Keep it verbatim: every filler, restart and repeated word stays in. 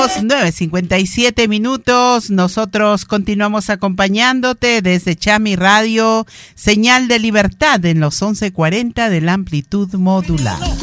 nueve cincuenta y siete minutos. Nosotros continuamos acompañándote desde Chami Radio, señal de libertad en los once cuarenta de la amplitud modular.